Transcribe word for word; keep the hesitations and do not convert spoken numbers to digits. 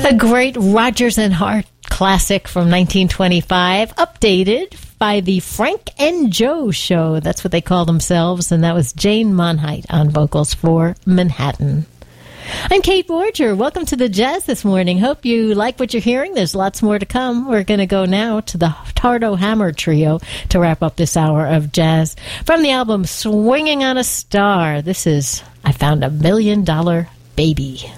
A great Rodgers and Hart classic from nineteen twenty-five, updated by the Frank and Joe Show. That's what they call themselves, and that was Jane Monheit on vocals for Manhattan. I'm Kate Borger. Welcome to the Jazz this morning. Hope you like what you're hearing. There's lots more to come. We're going to go now to the Tardo Hammer Trio to wrap up this hour of jazz. From the album Swinging on a Star, this is I Found a Million Dollar Baby.